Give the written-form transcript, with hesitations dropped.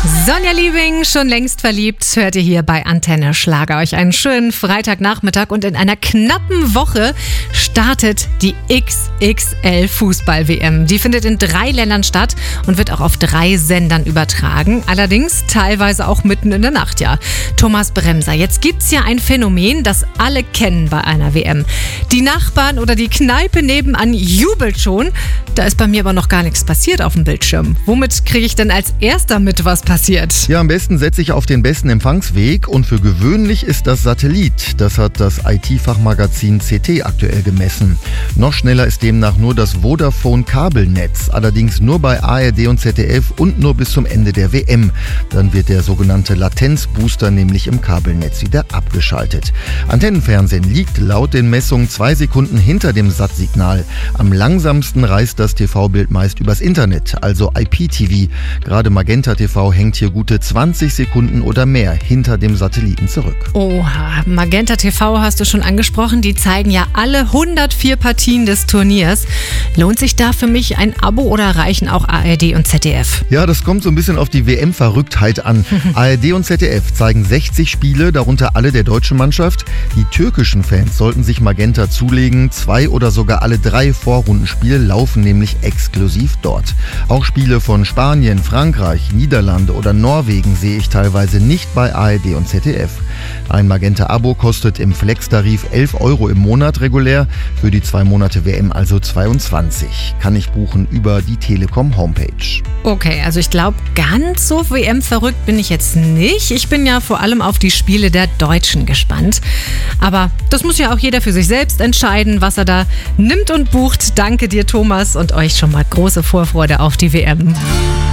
Sonja Liebing, schon längst verliebt, hört ihr hier bei Antenne Schlager. Euch einen schönen Freitagnachmittag und in einer knappen Woche startet die XXL Fußball-WM. Die findet in 3 Ländern statt und wird auch auf 3 Sendern übertragen. Allerdings teilweise auch mitten in der Nacht, ja. Thomas Bremser, jetzt gibt's ja ein Phänomen, das alle kennen bei einer WM. Die Nachbarn oder die Kneipe nebenan jubelt schon. Da ist bei mir aber noch gar nichts passiert auf dem Bildschirm. Womit kriege ich denn als erster mit, was passiert? Ja, am besten setze ich auf den besten Empfangsweg und für gewöhnlich ist das Satellit. Das hat das IT-Fachmagazin CT aktuell gemessen. Noch schneller ist demnach nur das Vodafone-Kabelnetz, allerdings nur bei ARD und ZDF und nur bis zum Ende der WM. Dann wird der sogenannte Latenzbooster nämlich im Kabelnetz wieder abgeschaltet. Antennenfernsehen liegt laut den Messungen 2 Sekunden hinter dem Sat-Signal. Am langsamsten reist das TV-Bild meist übers Internet, also IPTV. Gerade Magenta TV hängt hier gute 20 Sekunden oder mehr hinter dem Satelliten zurück. Oha, Magenta TV hast du schon angesprochen. Die zeigen ja alle 104 Partien des Turniers. Lohnt sich da für mich ein Abo oder reichen auch ARD und ZDF? Ja, das kommt so ein bisschen auf die WM-Verrücktheit an. ARD und ZDF zeigen 60 Spiele, darunter alle der deutschen Mannschaft. Die türkischen Fans sollten sich Magenta zulegen. 2 oder sogar alle 3 Vorrundenspiele laufen nämlich exklusiv dort. Auch Spiele von Spanien, Frankreich, Niederlande oder Norwegen sehe ich teilweise nicht bei ARD und ZDF. Ein Magenta-Abo kostet im Flex-Tarif 11 € im Monat regulär, für die 2 Monate WM also 22. Kann ich buchen über die Telekom-Homepage. Okay, also ich glaube, ganz so WM-verrückt bin ich jetzt nicht. Ich bin ja vor allem auf die Spiele der Deutschen gespannt. Aber das muss ja auch jeder für sich selbst entscheiden, was er da nimmt und bucht. Danke dir, Thomas, und euch schon mal große Vorfreude auf die WM.